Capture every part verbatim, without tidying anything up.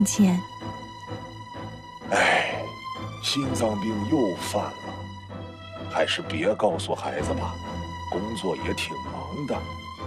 见。 哎，心脏病又犯了，还是别告诉孩子吧，工作也挺忙的。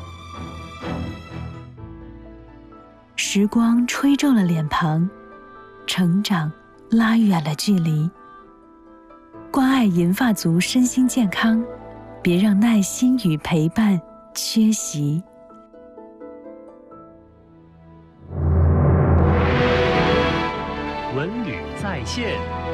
时光吹皱了脸庞，成长拉远了距离。关爱银发族身心健康，别让耐心与陪伴缺席。 文旅在线。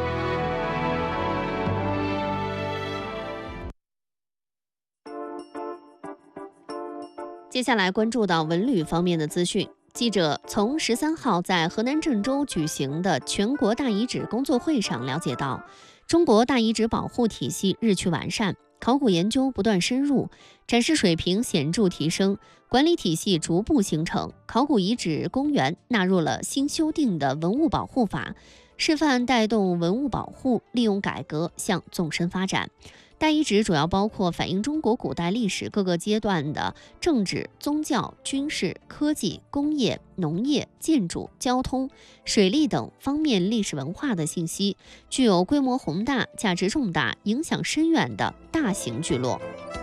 接下来关注到文旅方面的资讯。记者从十三号在河南郑州举行的全国大遗址工作会上了解到，中国大遗址保护体系日趋完善，考古研究不断深入，展示水平显著提升，管理体系逐步形成。考古遗址公园纳入了新修订的文物保护法，示范带动文物保护利用改革向纵深发展。大遗址主要包括反映中国古代历史各个阶段的政治、宗教、军事、科技、工业、农业、建筑、交通、水利等方面历史文化的信息，具有规模宏大、价值重大、影响深远的大型聚落。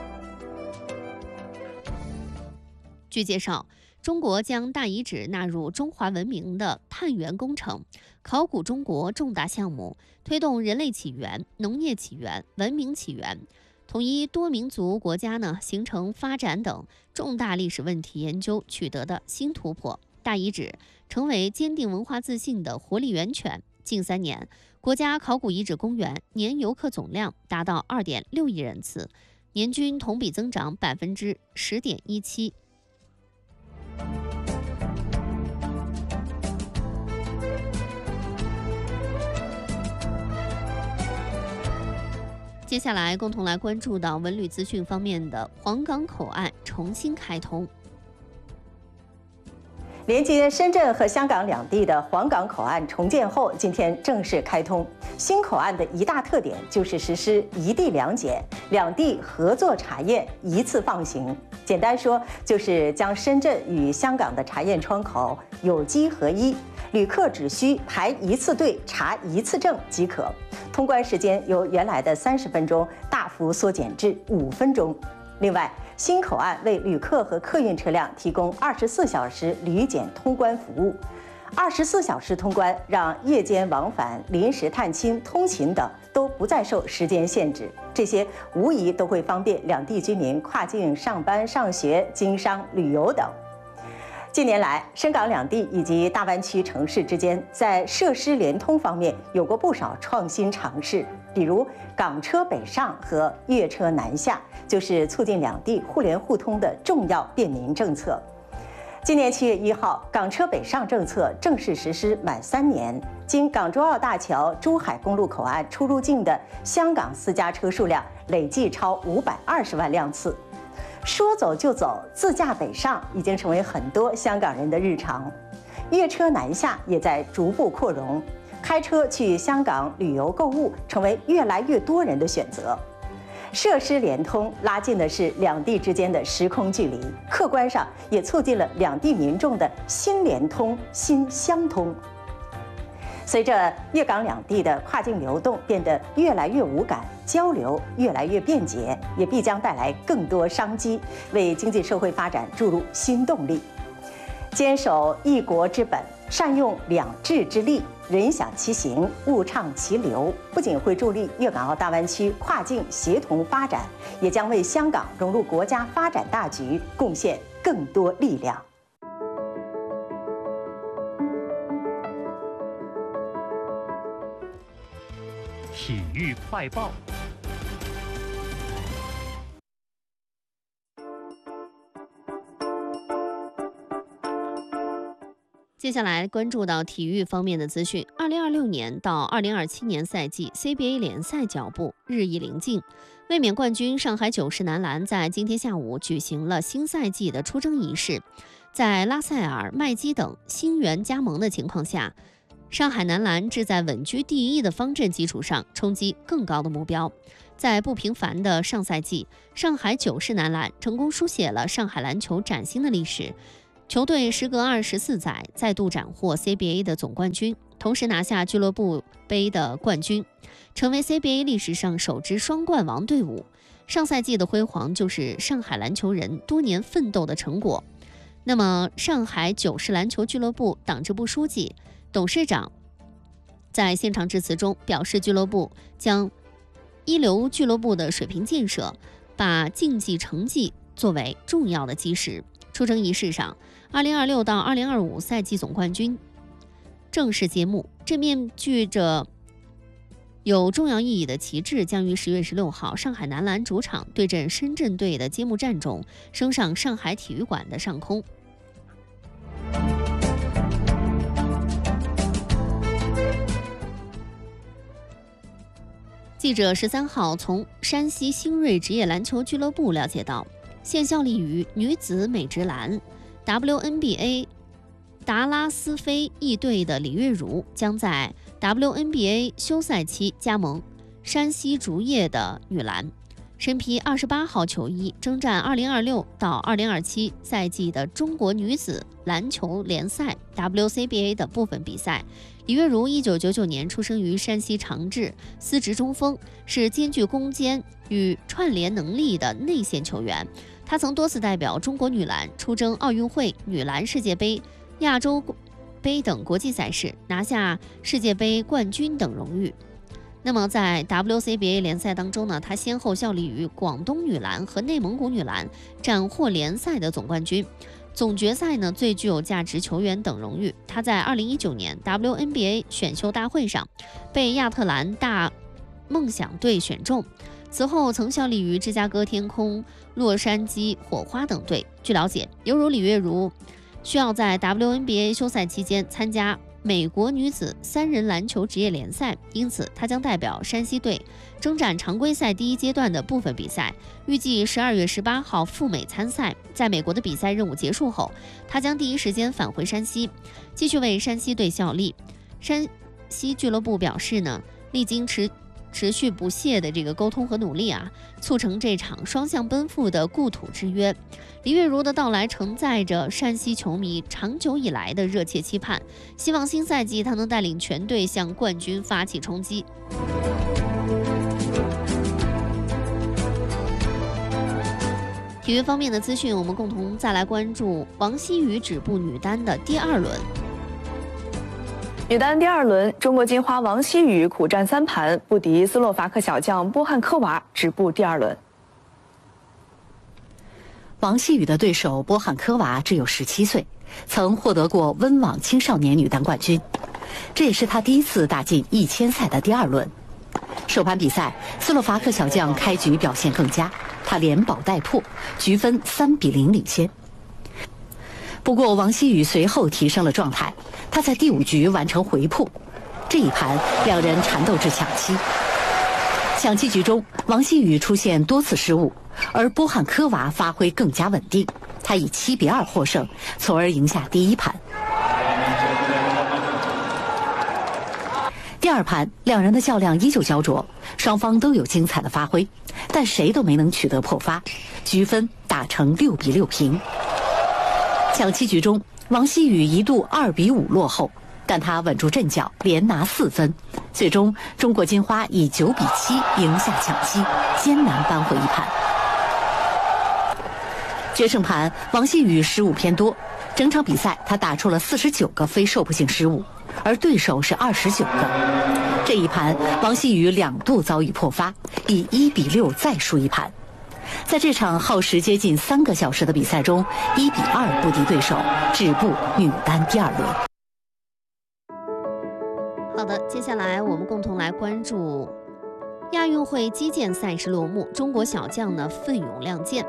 据介绍，中国将大遗址纳入中华文明的探源工程、考古中国重大项目，推动人类起源、农业起源、文明起源、统一多民族国家呢形成发展等重大历史问题研究取得的新突破。大遗址成为坚定文化自信的活力源泉。近三年，国家考古遗址公园年游客总量达到二点六亿人次，年均同比增长百分之十点一七。接下来共同来关注到文旅资讯方面的黄岗口岸重新开通。 连接深圳和香港两地的黄岗口岸重建后，今天正式开通。新口岸的一大特点就是实施一地两检，两地合作查验，一次放行。简单说，就是将深圳与香港的查验窗口有机合一，旅客只需排一次队查一次证即可，通关时间由原来的三十分钟大幅缩减至五分钟。另外，新口岸为旅客和客运车辆提供二十四小时旅检通关服务。二十四小时通关，让夜间往返、临时探亲、通勤等都不再受时间限制，这些无疑都会方便两地居民跨境上班、上学、经商、旅游等。近年来，深港两地以及大湾区城市之间在设施联通方面有过不少创新尝试，比如港车北上和粤车南下，就是促进两地互联互通的重要便民政策。今年七月一号，港车北上政策正式实施满三年，经港珠澳大桥珠海公路口岸出入境的香港私家车数量累计超五百二十万辆次。说走就走，自驾北上已经成为很多香港人的日常。粤车南下也在逐步扩容，开车去香港旅游购物成为越来越多人的选择。设施联通拉近的是两地之间的时空距离，客观上也促进了两地民众的新联通、新相通。随着粤港两地的跨境流动变得越来越无感，交流越来越便捷，也必将带来更多商机，为经济社会发展注入新动力。坚守一国之本，善用两制之力，人享其行，物畅其流，不仅会助力粤港澳大湾区跨境协同发展，也将为香港融入国家发展大局贡献更多力量。 体育快报。 接下来关注到体育方面的资讯。二零二六年到二零二七年赛季 C B A 联赛脚步日益临近，卫冕冠军上海九世男篮在今天下午举行了新赛季的出征仪式。在拉塞尔、麦基等新援加盟的情况下，上海男篮志在稳居第一的方阵基础上冲击更高的目标。在不平凡的上赛季，上海九世男篮成功书写了上海篮球崭新的历史。 球队时隔二十四载再度斩获 C B A 的总冠军，同时拿下俱乐部杯的冠军，成为 C B A 历史上首支双冠王队伍。上赛季的辉煌就是上海篮球人多年奋斗的成果。那么，上海九世篮球俱乐部党支部书记、董事长在现场致辞中表示，俱乐部将一流俱乐部的水平建设，把竞技成绩作为重要的基石。出征仪式上，二零二六到二零二五赛季总冠军正式揭幕。这面具着有重要意义的旗帜将于十月十六号上海男篮主场对阵深圳队的揭幕战中升上上海体育馆的上空。记者十三号从山西新锐职业篮球俱乐部了解到，现效力于女子美职篮 W N B A 达拉斯飞翼队的李月如将在 W N B A 休赛期加盟山西竹叶的女篮，身披二十八号球衣，征战二零二六到二零二七赛季的中国女子篮球联赛 W C B A 的部分比赛。李月如一九九九年出生于山西长治，司职中锋，是兼具攻坚与串联能力的内线球员。她曾多次代表中国女篮出征奥运会、女篮世界杯、亚洲杯等国际赛事，拿下世界杯冠军等荣誉。那么在 W C B A 联赛当中呢，她先后效力于广东女篮和内蒙古女篮，斩获联赛的总冠军、总决赛呢最具有价值球员等荣誉。她在二零一九年 W N B A 选秀大会上被亚特兰大梦想队选中，此后曾效力于芝加哥天空、洛杉矶火花等队。据了解，犹如李月如需要在 W N B A 休赛期间参加美国女子三人篮球职业联赛，因此她将代表山西队征战常规赛第一阶段的部分比赛，预计十二月十八号赴美参赛。在美国的比赛任务结束后，她将第一时间返回山西，继续为山西队效力。山西俱乐部表示呢，历经持持续不懈的这个沟通和努力啊，促成这场双向奔赴的故土之约。李月如的到来承载着山西球迷长久以来的热切期盼，希望新赛季他能带领全队向冠军发起冲击。体育方面的资讯，我们共同再来关注王曦雨止步女单的第二轮。 女单第二轮，中国金花王曦雨苦战三盘，不敌斯洛伐克小将波汉科娃，止步第二轮。 王曦雨的对手波汉科娃只有十七岁，曾获得过温网青少年女单冠军，这也是她第一次打进一千赛的第二轮。首盘比赛，斯洛伐克小将开局表现更佳，她连保带破，局分三比零领先。不过王曦雨随后提升了状态，她在第五局完成回扑，这一盘两人缠斗至抢七。抢七局中，王曦雨出现多次失误，而波汉科娃发挥更加稳定，他以七比二获胜，从而赢下第一盘。第二盘，两人的较量依旧焦灼，双方都有精彩的发挥，但谁都没能取得破发，局分打成六比六平。抢七局中，王曦雨一度二比五落后，但他稳住阵脚，连拿四分。最终，中国金花以九比七赢下抢七，艰难扳回一盘。决胜盘，王曦雨失误偏多，整场比赛他打出了四十九个非受迫性失误，而对手是二十九个。这一盘，王曦雨两度遭遇破发，以一比六再输一盘。在这场耗时接近三个小时的比赛中，一比二不敌对手，止步女单第二轮。 好的，接下来我们共同来关注亚运会击剑赛事落幕，中国小将呢奋勇亮剑。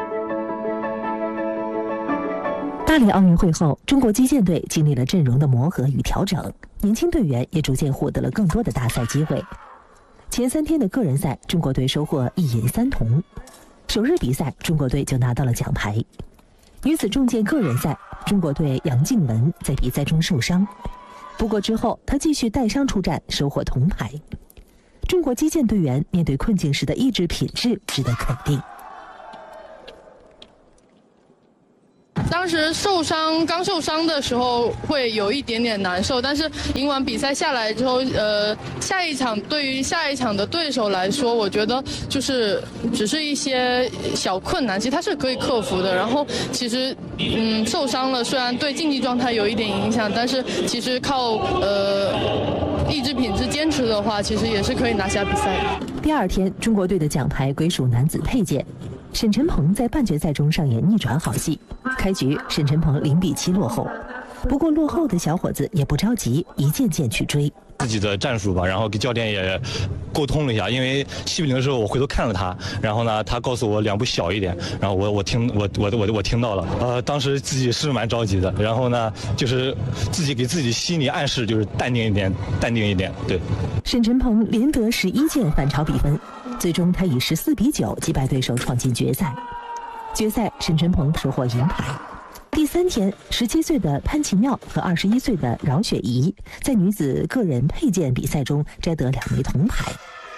巴黎奥运会后，中国击剑队经历了阵容的磨合与调整，年轻队员也逐渐获得了更多的大赛机会。前三天的个人赛，中国队收获一银三铜。首日比赛，中国队就拿到了奖牌。女子重剑个人赛，中国队杨静雯在比赛中受伤，不过之后她继续带伤出战，收获铜牌。中国击剑队员面对困境时的意志品质值得肯定。 当当时受伤，刚受伤的时候会有一点点难受，但是赢完比赛下来之后，呃，下一场对于下一场的对手来说，我觉得就是只是一些小困难，其实它是可以克服的。然后其实，嗯，受伤了，虽然对竞技状态有一点影响，但是其实靠呃意志品质坚持的话，其实也是可以拿下比赛的。 第二天，中国队的奖牌归属男子佩剑。沈晨鹏在半决赛中上演逆转好戏，开局沈晨鹏零比七落后，不过落后的小伙子也不着急，一件件去追自己的战术吧，然后跟教练也沟通了一下，因为七比零的时候我回头看了他，然后呢他告诉我两步小一点，然后我我听我我我我听到了，呃当时自己是蛮着急的，然后呢就是自己给自己心理暗示，就是淡定一点，淡定一点，对。 沈晨鹏连得十一剑反超比分，最终他以十四比九击败对手闯进决赛。决赛沈晨鹏收获银牌。第三天，十七岁的潘奇妙和二十一岁的饶雪怡在女子个人佩剑比赛中摘得两枚铜牌。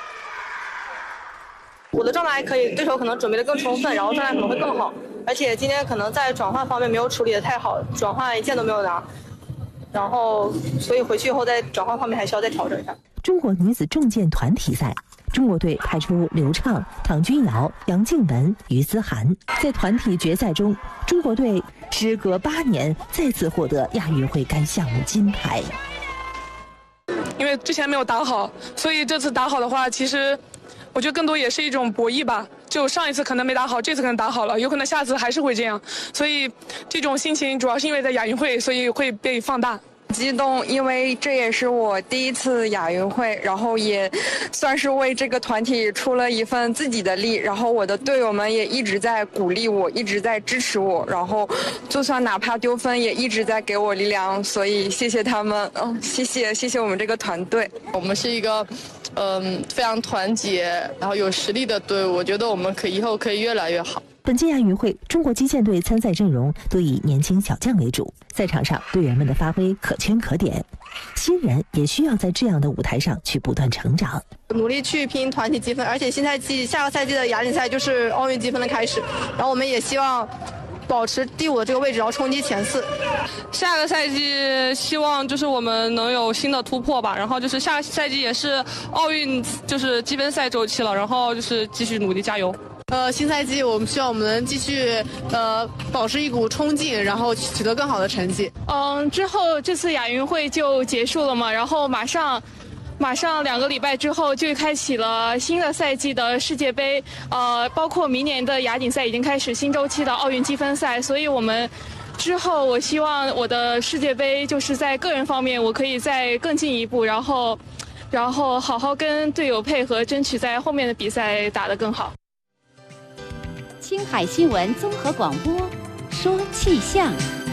我的状态还可以，对手可能准备的更充分，然后状态可能会更好。而且今天可能在转换方面没有处理的太好，转换一件都没有拿，然后所以回去以后在转换方面还需要再调整一下。 中国女子重剑团体赛，中国队派出刘畅、唐君瑶、杨静雯、于思涵。在团体决赛中，中国队时隔八年再次获得亚运会该项目金牌。 因为之前没有打好，所以这次打好的话，其实我觉得更多也是一种博弈吧。就上一次可能没打好，这次可能打好了，有可能下次还是会这样。所以这种心情主要是因为在亚运会，所以会被放大。 激动，因为这也是我第一次亚运会，然后也算是为这个团体出了一份自己的力，然后我的队友们也一直在鼓励我，一直在支持我，然后就算哪怕丢分也一直在给我力量，所以谢谢他们，嗯，谢谢谢谢我们这个团队。 我们是一个嗯非常团结然后有实力的队伍，我觉得我们可以以后可以越来越好。 本届亚运会，中国击剑队参赛阵容都以年轻小将为主，赛场上队员们的发挥可圈可点，新人也需要在这样的舞台上去不断成长， 努力去拼团体积分，而且新赛季下个赛季的亚锦赛就是奥运积分的开始，然后我们也希望保持第五的这个位置，然后冲击前四。 下个赛季希望就是我们能有新的突破吧，然后就是下个赛季也是奥运就是积分赛周期了，然后就是继续努力加油。 呃，新赛季我们希望我们能继续呃保持一股冲劲，然后取得更好的成绩。 嗯，之后这次亚运会就结束了嘛，然后马上马上两个礼拜之后就开启了新的赛季的世界杯，呃，包括明年的亚锦赛已经开始新周期的奥运积分赛，所以我们之后我希望我的世界杯就是在个人方面我可以再更进一步，然后然后好好跟队友配合，争取在后面的比赛打得更好。 青海新闻综合广播说气象。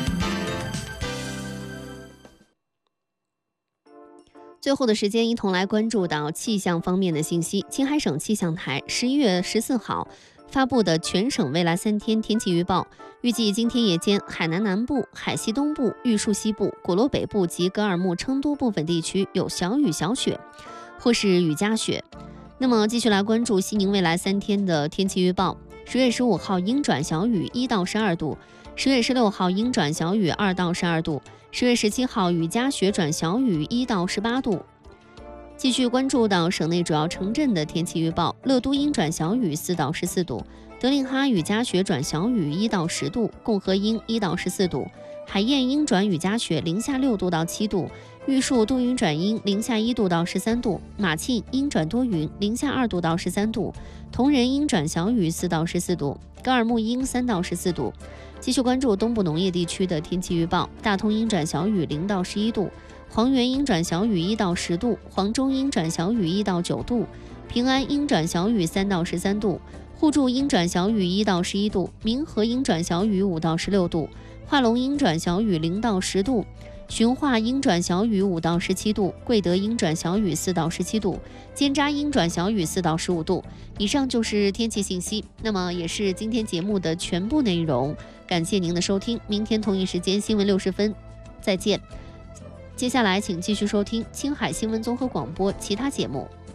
最后的时间，一同来关注到气象方面的信息。青海省气象台十一月十四号发布的全省未来三天天气预报，预计今天夜间，海南南部、海西东部、玉树西部、果洛北部及格尔木、成都部分地区有小雨、小雪，或是雨夹雪。那么，继续来关注西宁未来三天的天气预报。十月十五号阴转小雨一到十二度，十月十六号阴转小雨二到十二度，十月十七号雨夹雪转小雨一到十八度。继续关注到省内主要城镇的天气预报：乐都阴转小雨四到十四度，德令哈雨夹雪转小雨一到十度，共和阴一到十四度，海晏阴转雨夹雪零下六度到七度，玉树多云转阴零下一度到十三度，马庆阴转多云零下二度到十三度，铜仁阴转小雨四到十四度，格尔木阴三到十四度。继续关注东部农业地区的天气预报：大通阴转小雨零到十一度，黄原阴转小雨一到十度，黄中阴转小雨一到九度，平安阴转小雨三到十三度，互助阴转小雨一到十一度，民和阴转小雨五到十六度，化龙阴转小雨零到十度，循化阴转小雨五到十七度，贵德阴转小雨四到十七度，尖扎阴转小雨四到十五度。以上就是天气信息，那么也是今天节目的全部内容。感谢您的收听，明天同一时间新闻六十分再见。接下来请继续收听青海新闻综合广播其他节目。